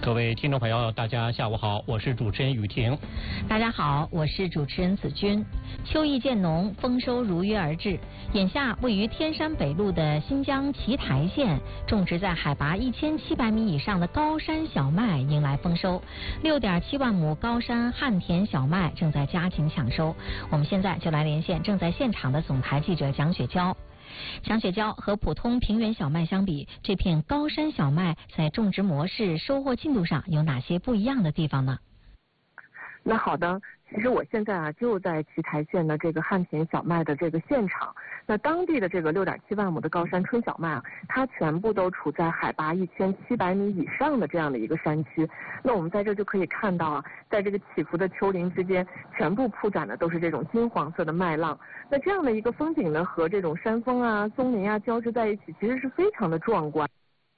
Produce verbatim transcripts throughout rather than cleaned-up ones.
各位听众朋友，大家下午好，我是主持人雨婷。 大家好，我是主持人子君。秋意渐浓，丰收如约而至。眼下位于天山北麓的新疆奇台县，种植在海拔一千七百米以上的高山小麦迎来丰收，六点七万亩高山旱田小麦正在加紧抢收。我们现在就来连线正在现场的总台记者蒋雪娇。蒋雪娇，和普通平原小麦相比，这片高山小麦在种植模式、收获进度上有哪些不一样的地方呢？ 那好的，其实我现在啊就在奇台县的这个旱田小麦的这个现场。那当地的这个六点七万亩的高山春小麦啊，它全部都处在海拔一千七百米以上的这样的一个山区。那我们在这就可以看到啊，在这个起伏的丘陵之间，全部铺展的都是这种金黄色的麦浪。那这样的一个风景呢，和这种山峰啊、松林啊交织在一起，其实是非常的壮观。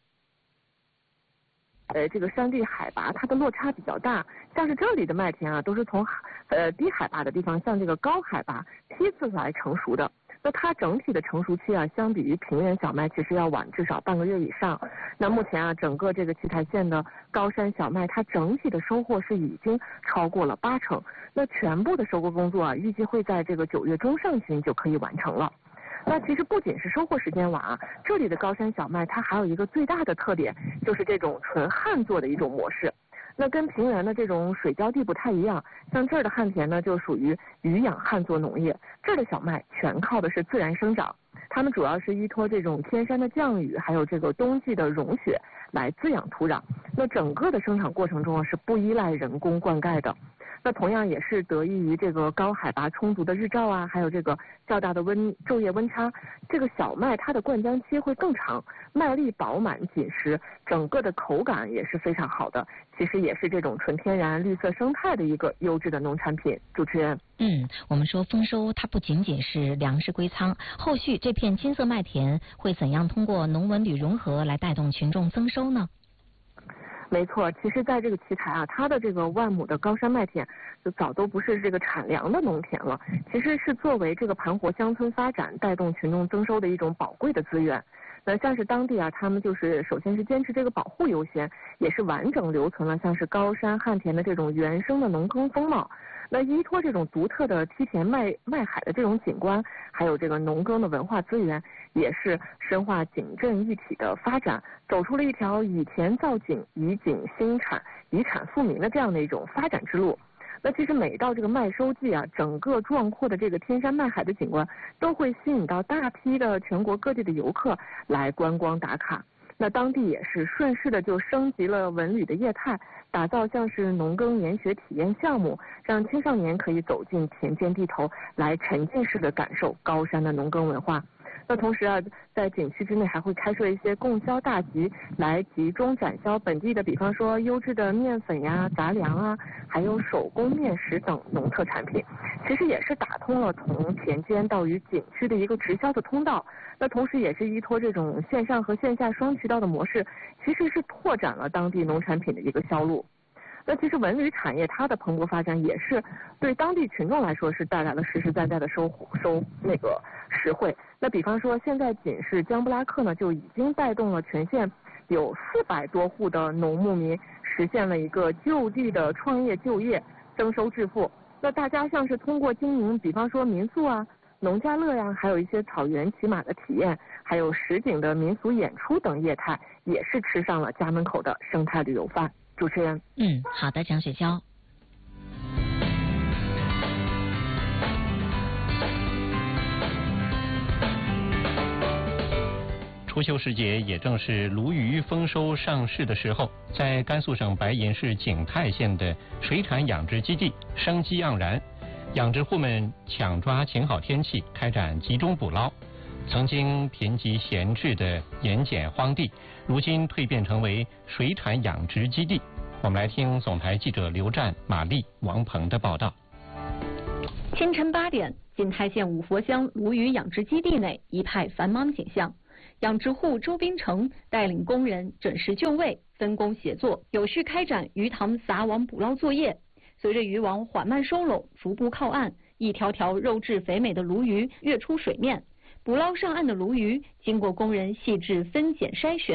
呃，这个山地海拔它的落差比较大，像是这里的麦田啊，都是从呃低海拔的地方向这个高海拔批次来成熟的。那它整体的成熟期啊，相比于平原小麦其实要晚至少半个月以上。那目前啊，整个这个奇台县的高山小麦，它整体的收获是已经超过了八成。那全部的收割工作啊，预计会在这个九月中上旬就可以完成了。那其实不仅是收获时间晚啊，这里的高山小麦它还有一个最大的特点，就是这种纯旱作的一种模式。那跟平原的这种水浇地不太一样，像这儿的旱田呢，就属于雨养旱作农业，这儿的小麦全靠的是自然生长，它们主要是依托这种天山的降雨，还有这个冬季的融雪来滋养土壤。那整个的生产过程中啊，是不依赖人工灌溉的。那同样也是得益于这个高海拔充足的日照啊，还有这个较大的温昼夜温差，这个小麦它的灌浆期会更长，麦粒饱满紧实，整个的口感也是非常好的。其实也是这种纯天然绿色生态的一个优质的农产品。主持人， 嗯，我们说丰收它不仅仅是粮食归仓，后续这片金色麦田会怎样通过农文旅融合来带动群众增收呢？ 没错，其实在这个奇台啊，它的这个万亩的高山麦田就早都不是这个产粮的农田了，其实是作为这个盘活乡村发展、带动群众增收的一种宝贵的资源。那像是当地啊，他们就是首先是坚持这个保护优先，也是完整留存了像是高山旱田的这种原生的农耕风貌。那依托这种独特的梯田麦麦海的这种景观，还有这个农耕的文化资源，也是深化景镇一体的发展，走出了一条以田造景、以景兴产、以产富民的这样的一种发展之路。那其实每到这个麦收季啊，整个壮阔的这个天山麦海的景观都会吸引到大批的全国各地的游客来观光打卡。那当地也是顺势的就升级了文旅的业态，打造像是农耕研学体验项目，让青少年可以走进田间地头，来沉浸式的感受高山的农耕文化。那同时啊，在景区之内还会开设一些供销大集，来集中展销本地的，比方说优质的面粉呀、杂粮啊，还有手工面食等农特产品。其实也是打通了从田间到于景区的一个直销的通道。那同时也是依托这种线上和线下双渠道的模式，其实是拓展了当地农产品的一个销路。那其实文旅产业它的蓬勃发展，也是对当地群众来说是带来了实实在在的收收那个实惠。那比方说，现在仅是江布拉克呢，就已经带动了全县有四百多户的农牧民实现了一个就地的创业就业、增收致富。那大家像是通过经营，比方说民宿啊、农家乐呀，还有一些草原骑马的体验，还有实景的民俗演出等业态，也是吃上了家门口的生态旅游饭。主持人， 嗯，好的，蒋雪娇。 初秋时节也正是鲈鱼丰收上市的时候，在甘肃省白银市景泰县的水产养殖基地生机盎然，养殖户们抢抓晴好天气，开展集中捕捞。曾经贫瘠闲置的盐碱荒地，如今蜕变成为水产养殖基地。我们来听总台记者刘战、马丽、王鹏的报道。 清晨八点，景泰县五佛乡鲈鱼养殖基地内一派繁忙景象。养殖户周斌成带领工人准时就位，分工协作，有序开展鱼塘撒网捕捞作业。随着渔网缓慢收拢，逐步靠岸，一条条肉质肥美的鲈鱼跃出水面。捕捞上岸的鲈鱼，经过工人细致分拣筛选，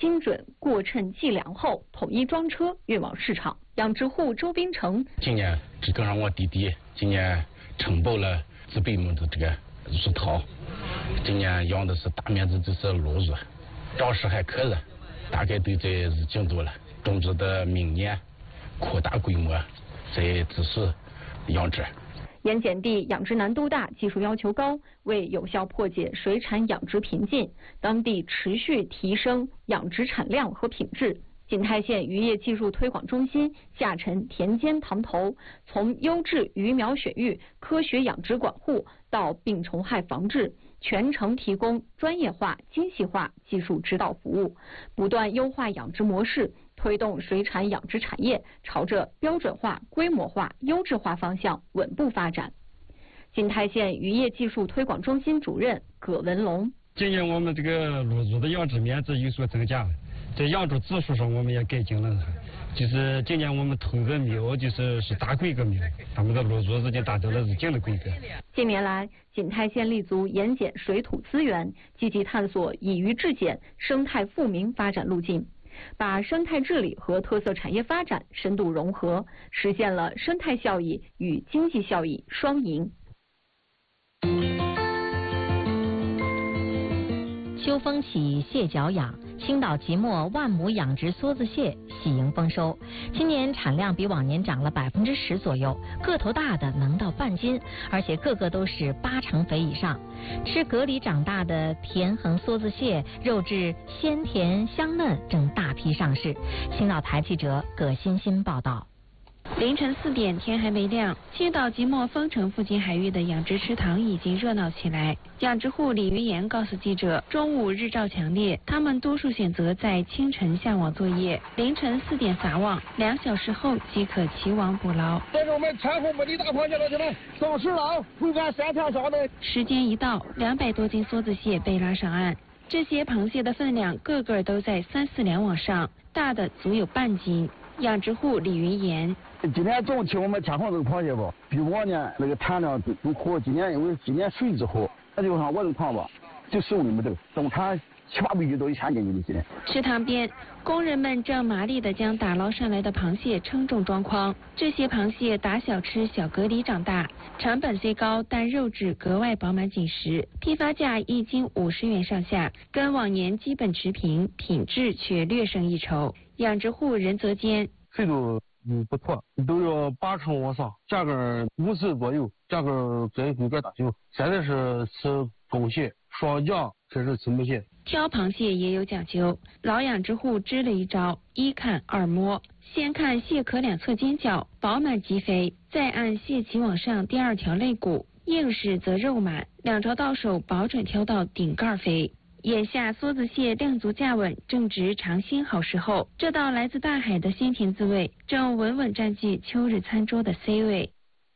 精准、过秤、计量后统一装车运往市场。养殖户周斌成今年只跟上我弟弟，今年承包了自备木的这个鱼塘，今年养的是大面积的是鲈鱼，长势还可以，大概都在日进度了，种植的明年扩大规模再继续养殖。 盐碱地养殖难度大，技术要求高，为有效破解水产养殖瓶颈，当地持续提升养殖产量和品质。锦泰县渔业技术推广中心下沉田间塘头，从优质鱼苗选育、科学养殖管护到病虫害防治，全程提供专业化、精细化技术指导服务，不断优化养殖模式，推动水产养殖产业朝着标准化、规模化、优质化方向稳步发展。锦泰县渔业技术推广中心主任葛文龙： 今年我们这个鲈鱼的养殖面积有所增加，在养殖技术上我们也改进了。就是今年我们投的苗就是是大规格苗，他们的鲈鱼已经达到了日进的规格。 近年来，锦泰县立足盐碱水土资源，积极探索以渔制碱、生态富民发展路径，把生态治理和特色产业发展深度融合，实现了生态效益与经济效益双赢。 秋风起，蟹脚痒。青岛即墨万亩养殖梭子蟹喜迎丰收，今年产量比往年涨了百分之十左右，个头大的能到半斤，而且个个都是八成肥以上。吃蛤里长大的田横梭子蟹，肉质鲜甜香嫩，正大批上市。青岛台记者葛欣欣报道。 凌晨四点，天还没亮，青岛即墨丰城附近海域的养殖池塘已经热闹起来。养殖户李云岩告诉记者，中午日照强烈，他们多数选择在清晨下网作业，凌晨四点撒网，两小时后即可起网捕捞。 这是我们全湖本地大螃蟹，老铁们，走时了，不敢三条小的。 时间一到，两百多斤梭子蟹被拉上岸，这些螃蟹的分量个个都在三四两往上，大的足有半斤。养殖户李云岩。 今年中期我们天空这个螃蟹吧，比往年那个产量都好。今年因为今年水质好，那就像我这塘吧，就十五里没走，总产七八百斤到一千斤的今年。 池塘边，工人们正麻利地将打捞上来的螃蟹称重装筐。这些螃蟹打小吃小蛤蜊长大，成本虽高，但肉质格外饱满紧实，批发价一斤五十元上下，跟往年基本持平，品质却略胜一筹。养殖户任泽坚。 水度嗯不错，都要八成往上，价格五十左右，价格在规格大小。现在是吃公蟹，双降开始吃母蟹。 挑螃蟹也有讲究，老养殖户支了一招：一看二摸，先看蟹壳两侧尖角饱满极肥，再按蟹鳍往上第二条肋骨，硬实则肉满，两朝到手保准挑到顶盖肥。眼下梭子蟹量足价稳，正值尝鲜好时候，这道来自大海的鲜甜滋味正稳稳占据秋日餐桌的 C 位。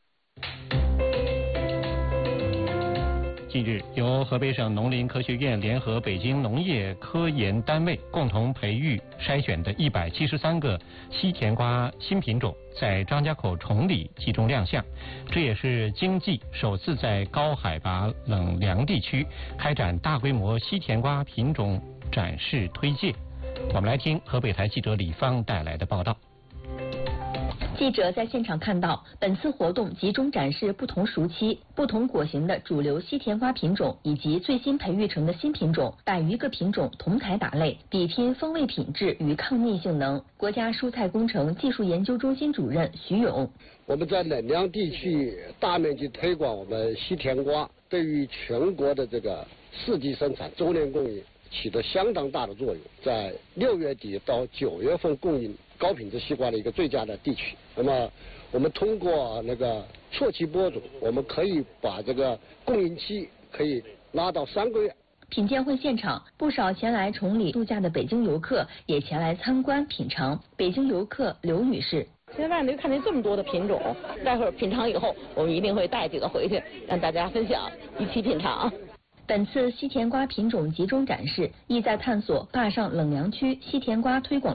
近日，由河北省农林科学院联合北京农业科研单位共同培育筛选的一百七十三个西甜瓜新品种，在张家口崇礼集中亮相。这也是经济首次在高海拔冷凉地区开展大规模西甜瓜品种展示推介。我们来听河北台记者李芳带来的报道。 记者在现场看到，本次活动集中展示不同熟期、不同果型的主流西甜瓜品种，以及最新培育成的新品种，百余个品种同台打擂，比拼风味品质与抗逆性能。国家蔬菜工程技术研究中心主任徐勇： 我们在冷凉地区大面积推广我们西甜瓜，对于全国的这个四季生产、周年供应起到相当大的作用，在六月底到九月份供应高品质西瓜的一个最佳的地区。那么我们通过那个错期播种，我们可以把这个供应期可以拉到三个月。 品鉴会现场，不少前来崇礼度假的北京游客也前来参观品尝。北京游客刘女士： 现在没看见这么多的品种，待会儿品尝以后，我们一定会带几个回去，让大家分享，一起品尝。 本次西甜瓜品种集中展示，意在探索坝上冷凉区西甜瓜推广